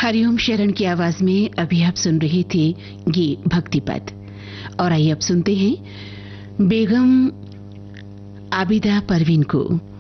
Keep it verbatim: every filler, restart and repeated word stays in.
हरिओम शरण की आवाज में अभी आप सुन रहे थे ये भक्ति पद। और आइए अब सुनते हैं बेगम आबिदा परवीन को